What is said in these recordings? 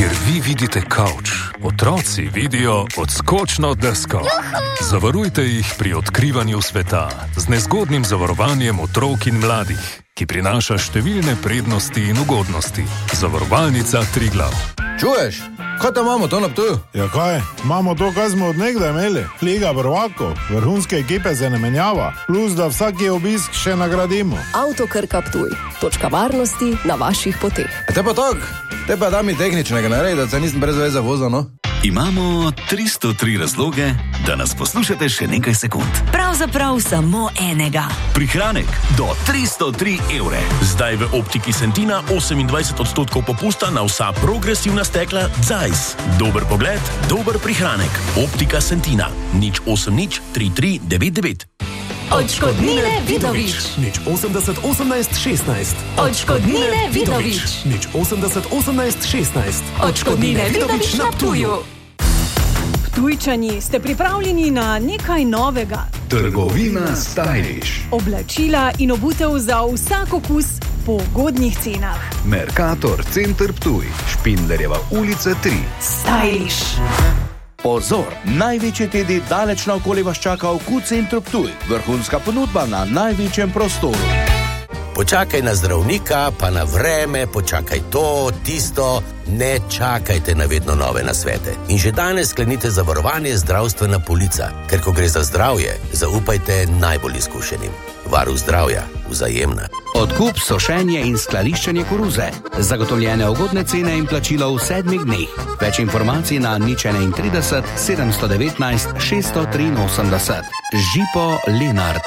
kjer vi vidite kavč, otroci vidijo odskočno desko. Zavarujte jih pri odkrivanju sveta z nezgodnim zavarovanjem otrok in mladih, ki prinaša številne prednosti in ugodnosti. Zavarovalnica Triglav. Čuješ? Kaj tam imamo to na Ptuju? Ja kaj? Imamo to, kaj smo od nekdaj imeli. Liga prvakov, vrhunske ekipe se ne menjava, plus da vsaki obisk še nagradimo. Avto Krka Ptuj. Točka varnosti na vaših poteh. Te pa tok, te pa da mi tehničnega naredi, da se nisem brez veze vozil, no? Imamo 303 razloge, da nas poslušate še nekaj sekund. Pravzaprav samo enega. Prihranek do 303 evre. Zdaj v Optiki Sentina 28% popusta na vsa progresivna stekla Zeiss. Dober pogled, dober prihranek. Optika Sentina. 080 33 99. Odškodnine Vidovič. 080 18 16. Odškodnine Vidovič. 080 18 16. Odškodnine Vidovič na Ptuju. Ptujčani, ste pripravljeni na nekaj novega? Trgovina Stylish. Oblačila in obutev za vsak okus po ugodnih cenah. Mercator Center Ptuj, Špindlerjeva ulica 3. Stylish. Pozor, največji tedi daleč naokoli vas čaka v Q-centru Ptuj. Vrhunska ponudba na največjem prostoru. Počakaj na zdravnika, pa na vreme, počakaj to, tisto, ne čakajte na vedno nove nasvete. In že danes sklenite zavarovanje zdravstvena polica, ker ko gre za zdravje, zaupajte najbolj izkušenim. Varuh zdravja, Vzajemna. Odkup, sošenje in skladiščenje koruze. Zagotovljene ugodne cene in plačilo v 7 dneh. Več informacij na 031 719 683. Žipo Lenart.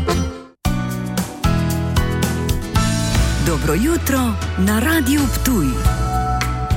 Dobro jutro na Radiu Ptuj.